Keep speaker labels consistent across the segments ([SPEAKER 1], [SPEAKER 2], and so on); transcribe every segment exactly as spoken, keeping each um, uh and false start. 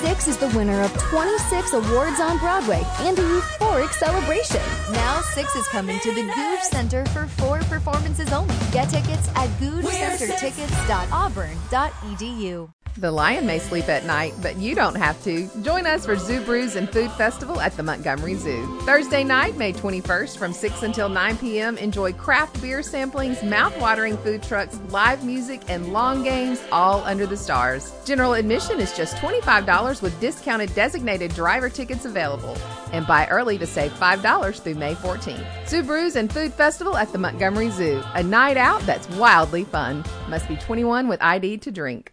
[SPEAKER 1] Six is the winner of twenty-six awards on Broadway and a euphoric celebration. Now Six is coming to the Goog Center for four performances only. Get tickets at goog center tickets dot auburn dot e d u.
[SPEAKER 2] The lion may sleep at night, but you don't have to. Join us for Zoo Brews and Food Festival at the Montgomery Zoo. Thursday night, May twenty-first, from six until nine p.m., enjoy craft beer samplings, mouth-watering food trucks, live music, and long games, all under the stars. General admission is just twenty-five dollars with discounted designated driver tickets available. And buy early to save five dollars through May fourteenth. Zoo Brews and Food Festival at the Montgomery Zoo. A night out that's wildly fun. Must be twenty-one with I D to drink.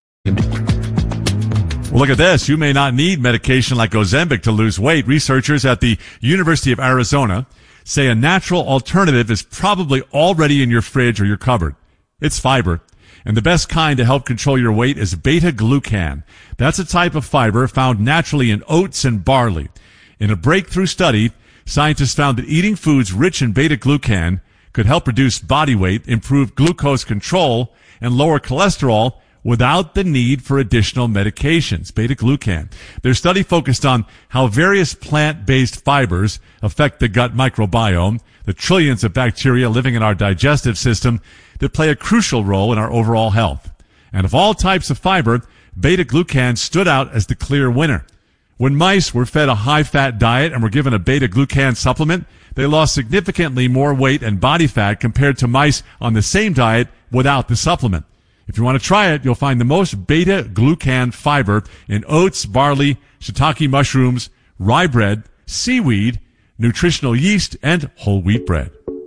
[SPEAKER 3] Well, look at this. You may not need medication like Ozempic to lose weight. Researchers at the University of Arizona say a natural alternative is probably already in your fridge or your cupboard. It's fiber. And the best kind to help control your weight is beta-glucan. That's a type of fiber found naturally in oats and barley. In a breakthrough study, scientists found that eating foods rich in beta-glucan could help reduce body weight, improve glucose control, and lower cholesterol without the need for additional medications. Beta-glucan. Their study focused on how various plant-based fibers affect the gut microbiome, the trillions of bacteria living in our digestive system that play a crucial role in our overall health. And of all types of fiber, beta-glucan stood out as the clear winner. When mice were fed a high-fat diet and were given a beta-glucan supplement, they lost significantly more weight and body fat compared to mice on the same diet without the supplement. If you want to try it, you'll find the most beta-glucan fiber in oats, barley, shiitake mushrooms, rye bread, seaweed, nutritional yeast, and whole wheat bread.